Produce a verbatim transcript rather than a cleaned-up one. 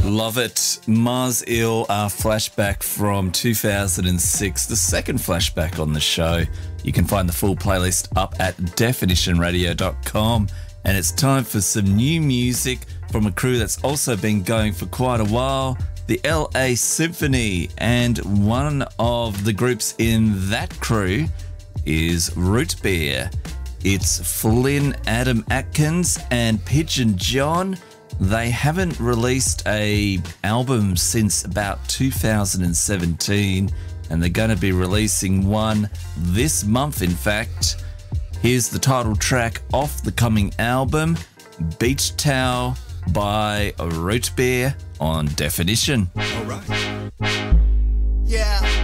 Love it. Mars Ill, our flashback from two thousand six, the second flashback on the show. You can find the full playlist up at definition radio dot com. And it's time for some new music from a crew that's also been going for quite a while, the L A Symphony. And one of the groups in that crew is Root Beer. It's Flynn Adam Atkins and Pigeon John. They haven't released a album since about two thousand seventeen, and they're going to be releasing one this month, in fact. Here's the title track off the coming album, Beach Towel by Root Beer on Definition. All right. Yeah.